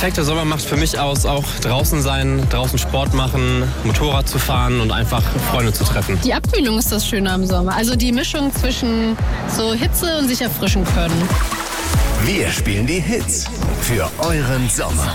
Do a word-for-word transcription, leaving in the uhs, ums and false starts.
perfekte Sommer macht für mich aus, auch draußen sein, draußen Sport machen, Motorrad zu fahren und einfach Freunde zu treffen. Die Abkühlung ist das Schöne am Sommer. Also die Mischung zwischen so Hitze und sich erfrischen können. Wir spielen die Hits für euren Sommer.